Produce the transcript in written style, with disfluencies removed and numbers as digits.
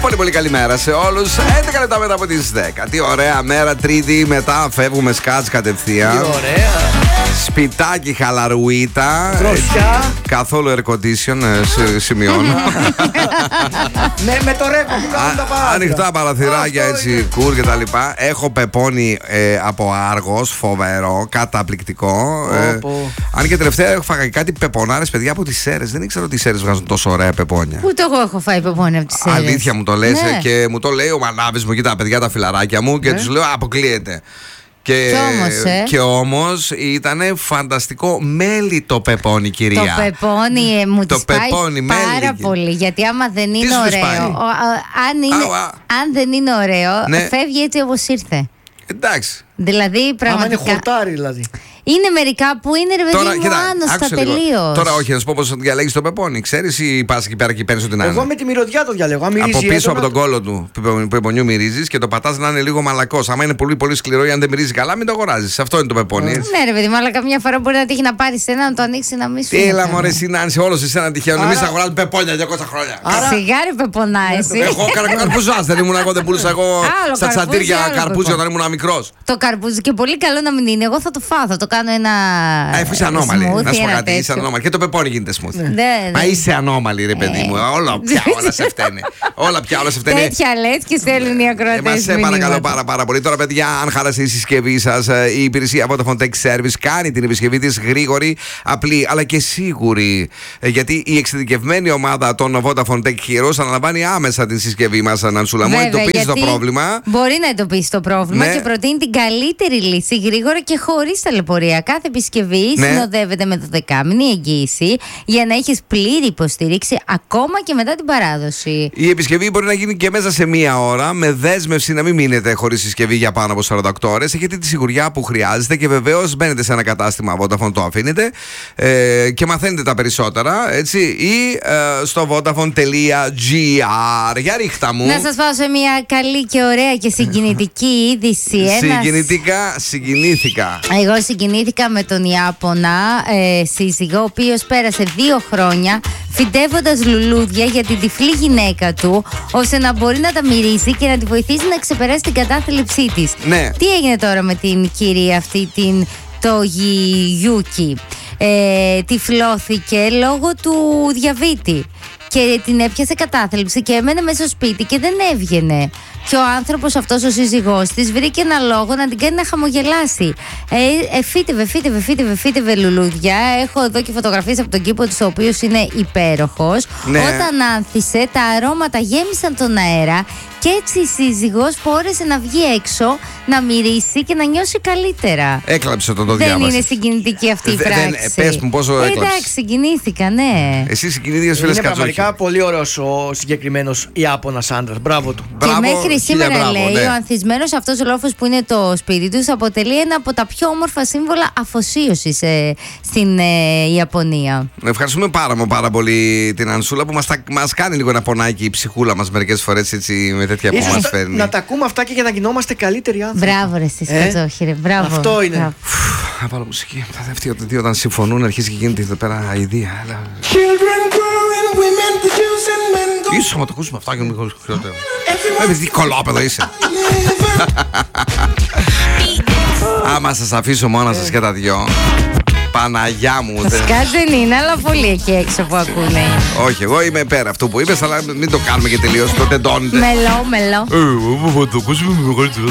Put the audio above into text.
Πολύ πολύ καλημέρα σε όλους. 11 λεπτά μετά από τις 10. Τι ωραία μέρα, Τρίτη. Μετά φεύγουμε σκάτς κατευθείαν. Τι ωραία. Σπιτάκι χαλαρουίτα. Δροσιά. Καθόλου air condition, σημειώνω. Με το ρεύμα που κάνουν τα παράθυρα. Ανοιχτά παραθυράκια, έτσι, κουρ και τα λοιπά. Έχω πεπόνι από Άργος, φοβερό, καταπληκτικό. Αν και τελευταία έχω φάγει κάτι πεπονάρες, παιδιά, από τις Σέρρες. Δεν ήξερα ότι οι Σέρρες βγάζουν τόσο ωραία πεπόνια. Ούτε εγώ έχω φάει πεπόνι από τις Σέρρες. Αλήθεια μου το λες, Ναι. και μου το λέει ο μανάβης μου και τα παιδιά, τα φιλαράκια μου, και τους λέω αποκλείεται. Και όμως ήταν φανταστικό μέλι το πεπόνι, κυρία. Το πεπόνι μου Το τη πάει πεπόνι, πάρα μέλι. πολύ. Γιατί άμα δεν είναι σου της ωραίο, πάει? αν δεν είναι ωραίο, Ναι. φεύγει έτσι όπως ήρθε. Εντάξει. Δηλαδή Άμα είναι πραγματικά. χορτάρι δηλαδή. Είναι μερικά που είναι, ρε παιδί μου, άνοστα τελείως. Τώρα, όχι, να σου πω πώς διαλέγεις το πεπόνι. Ξέρεις ή πας εκεί πέρα και παίρνεις ό,τι να είναι? Εγώ με τη μυρωδιά το διαλέγω. Αν μυρίζει Από πίσω έντονα, από τον κόλο του πεπονιού μυρίζεις και το πατάς να είναι λίγο μαλακός. Άμα είναι πολύ πολύ σκληρό ή αν δεν μυρίζει καλά, μην το αγοράζεις. Αυτό είναι το πεπόνι. Ναι, ρε παιδί μου, αλλά καμιά φορά μπορεί να τύχει να πάρει ένα, να το ανοίξει, να μην σου. Έλα, μωρέ, συνάντηση, όλο εσένα τυχαίο. Εμείς αγοράζουμε πεπόνια 200 χρόνια. Σιγάρι πεπονά, εσύ. Εγώ καρπουζάς, δεν ήμουν εγώ, δεν πουλούσα εγώ Άλλο στα καρπούζι, τσαντήρια άλλο καρπούζια πεπόνι. όταν ήμουν μικρός. Το καρπούζι και πολύ καλό να μην είναι. Εγώ θα το φάω, θα το κάνω ένα. Αφού είσαι ανώμαλη. smoothie, Να σου πω ένα κάτι, είσαι τέτοιο. ανώμαλη. Και το πεπόνι γίνεται smooth. Ναι. Μα είσαι ανώμαλη, ρε παιδί μου. Όλα σε φταίνε. Όλα σε φταίνε. Τέτοια λες και στέλνουν οι ακροατές. Μας σε παρακαλώ πάρα πολύ. Τώρα, παιδιά, αν χάλασε η συσκευή σας, η υπηρεσία Vodafone Tech Service κάνει την επισκευή της γρήγορη, απλή αλλά και σίγουρη. Γιατί η εξειδικευμένη ομάδα των Vodafone Tech Heroes αναλαμβάνει άμεσα την συσκευή μας, Νανσούλα μου. Εντοπίζει το πρόβλημα. Μπορεί να εντοπίσει το πρόβλημα, Ναι. και προτείνει την καλύτερη λύση γρήγορα και χωρίς ταλαιπωρία. Κάθε επισκευή Ναι. συνοδεύεται με 12μηνη εγγύηση για να έχεις πλήρη υποστήριξη ακόμα και μετά την παράδοση. Η επισκευή μπορεί να γίνει και μέσα σε μία ώρα, με δέσμευση να μην μείνετε χωρίς συσκευή για πάνω από 48 ώρες. Έχετε τη σιγουριά που χρειάζεται και βεβαίως μπαίνετε σε ένα κατάστημα Vodafone, το αφήνετε και μαθαίνετε τα περισσότερα, έτσι, ή στο vodafone.gr. Για ρίχτα μου. Να σας πάω σε μια καλή και ωραία και συγκινητική είδηση. Συγκινήθηκα. Εγώ συγκινήθηκα με τον Ιάπωνα σύζυγο, ο οποίος πέρασε 2 χρόνια φυτεύοντας λουλούδια για την τυφλή γυναίκα του, ώστε να μπορεί να τα μυρίσει και να τη βοηθήσει να ξεπεράσει την κατάθλιψή της. Ναι. Τι έγινε τώρα με την κυρία αυτή, την Τογιούκι? Τυφλώθηκε λόγω του διαβήτη και την έπιασε κατάθλιψη και έμενε μέσα στο σπίτι και δεν έβγαινε. Και ο άνθρωπος αυτός, ο σύζυγός της, βρήκε ένα λόγο να την κάνει να χαμογελάσει. Φύτευε λουλούδια. Έχω εδώ και φωτογραφίες από τον κήπο της, ο οποίος είναι υπέροχος. Ναι. Όταν άνθησε, τα αρώματα γέμισαν τον αέρα και έτσι η σύζυγος μπόρεσε να βγει έξω, να μυρίσει και να νιώσει καλύτερα. Έκλαψε όταν το Δεν διάβασες. είναι συγκινητική αυτή η πράξη? Πες μου πόσο έκλαψες. Εντάξει, συγκινήθηκα, ναι. Εσύ συγκινήθηκες, φίλε Είναι Κατσόχη. πραγματικά πολύ ωραίος ο συγκεκριμένος Ιάπωνας άντρας. Μπράβο του. Και μέχρι σήμερα, μπράβο, λέει, ναι. ο ανθισμένος αυτός λόφος που είναι το σπίτι τους αποτελεί ένα από τα πιο όμορφα σύμβολα αφοσίωσης στην Ιαπωνία. Ευχαριστούμε πάρα πολύ την Ανσούλα που μας κάνει λίγο ένα πονάκι η ψυχούλα μας μερικές φορές, έτσι, με τέτοια που Ίσως μας φέρνει. να τα ακούμε αυτά και για να γινόμαστε καλύτεροι άνθρωποι. Μπράβο ρε εσείς, Κατσόχη, ρε, μπράβο. Αυτό είναι. Μπράβο. Να βάλω μουσική. Θα δευτεί ότι όταν συμφωνούν αρχίζει και γίνεται εδώ πέρα αηδία. Ίσως άμα το ακούσουμε αυτά και λίγο χειρότερο. Τι κολόπεδο είσαι. Άμα σας αφήσω μόνα σας και τα δυο, Παναγιά μου. Φυσικά δεν είναι, αλλά πολύ εκεί έξω που ακούνε. Όχι, εγώ είμαι πέρα αυτό που είπες, αλλά μην το κάνουμε και τελείως. Το τεντώνετε. Μελό. Θα το ακούσουμε με μεγαλύτερο.